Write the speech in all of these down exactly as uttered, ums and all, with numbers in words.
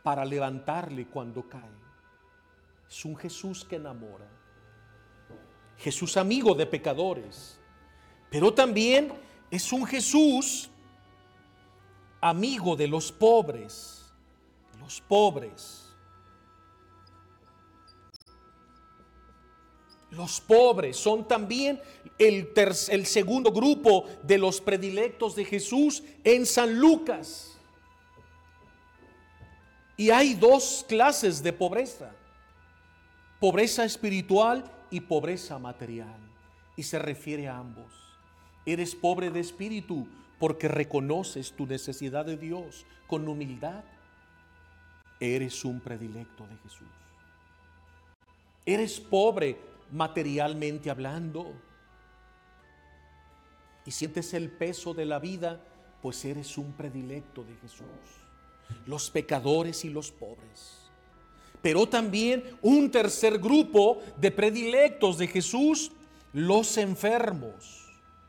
para levantarle cuando cae. Es un Jesús que enamora. Jesús amigo de pecadores. Pero también es un Jesús amigo de los pobres. Los pobres. Los pobres son también el, tercer, el segundo grupo de los predilectos de Jesús en San Lucas. Y hay dos clases de pobreza: pobreza espiritual y pobreza material. Y se refiere a ambos. Eres pobre de espíritu porque reconoces tu necesidad de Dios con humildad. Eres un predilecto de Jesús. Eres pobre materialmente hablando y sientes el peso de la vida, pues eres un predilecto de Jesús. Los pecadores y los pobres. Pero también un tercer grupo de predilectos de Jesús, los enfermos.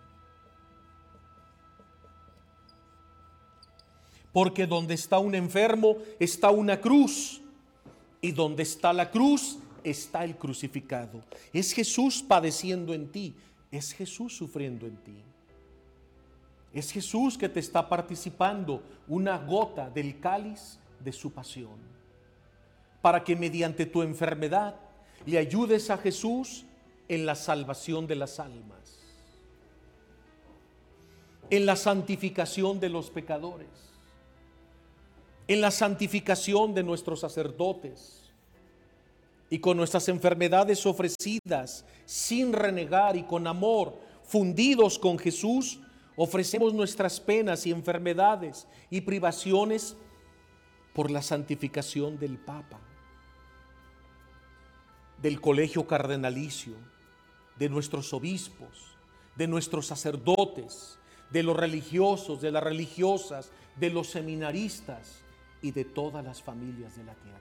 Porque donde está un enfermo está una cruz, y donde está la cruz está el crucificado. Es Jesús padeciendo en ti, es Jesús sufriendo en ti. Es Jesús que te está participando una gota del cáliz de su pasión, para que mediante tu enfermedad le ayudes a Jesús en la salvación de las almas, en la santificación de los pecadores, en la santificación de nuestros sacerdotes. Y con nuestras enfermedades ofrecidas sin renegar y con amor, fundidos con Jesús, ofrecemos nuestras penas y enfermedades y privaciones por la santificación del Papa, del colegio cardenalicio, de nuestros obispos, de nuestros sacerdotes, de los religiosos, de las religiosas, de los seminaristas y de todas las familias de la tierra.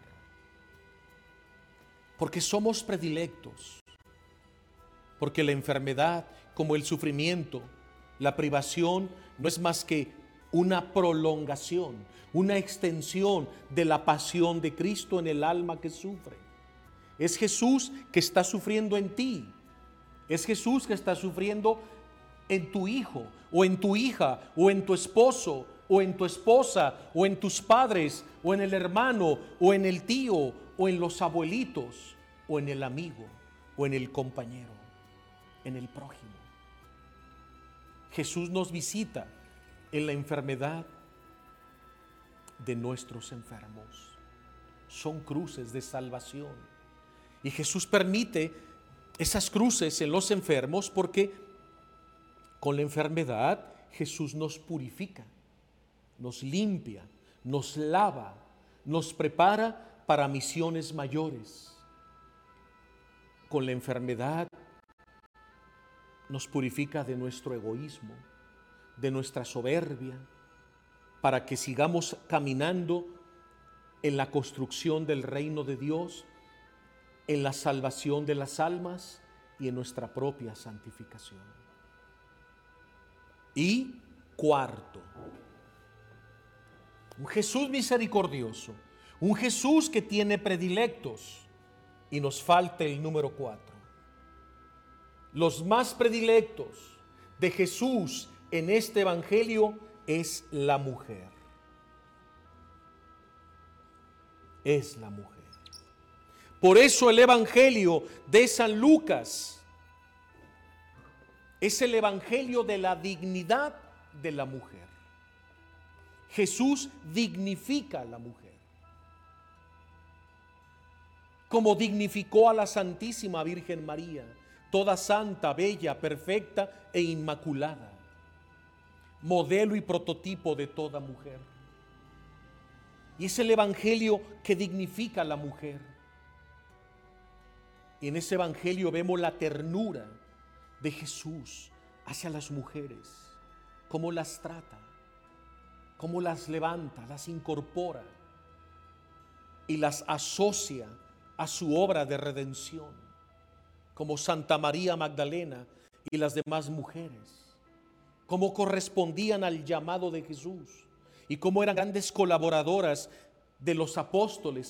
Porque somos predilectos, porque la enfermedad, como el sufrimiento, la privación, no es más que una prolongación, una extensión de la pasión de Cristo en el alma que sufre. Es Jesús que está sufriendo en ti, es Jesús que está sufriendo en tu hijo, o en tu hija, o en tu esposo, o en tu esposa, o en tus padres, o en el hermano, o en el tío, o en los abuelitos, o en el amigo, o en el compañero, en el prójimo. Jesús nos visita en la enfermedad de nuestros enfermos. Son cruces de salvación. Y Jesús permite esas cruces en los enfermos porque con la enfermedad Jesús nos purifica, nos limpia, nos lava, nos prepara para misiones mayores. Con la enfermedad nos purifica de nuestro egoísmo, de nuestra soberbia, para que sigamos caminando en la construcción del reino de Dios, en la salvación de las almas y en nuestra propia santificación. Y cuarto, un Jesús misericordioso, un Jesús que tiene predilectos, y nos falta el número cuatro. Los más predilectos de Jesús en este evangelio es la mujer. Es la mujer. Por eso el evangelio de San Lucas es el evangelio de la dignidad de la mujer. Jesús dignifica a la mujer, como dignificó a la Santísima Virgen María, toda santa, bella, perfecta e inmaculada, modelo y prototipo de toda mujer. Y es el evangelio que dignifica a la mujer. Y en ese evangelio vemos la ternura de Jesús hacia las mujeres, cómo las trata, cómo las levanta, las incorpora y las asocia a su obra de redención, como Santa María Magdalena y las demás mujeres, cómo correspondían al llamado de Jesús y cómo eran grandes colaboradoras de los apóstoles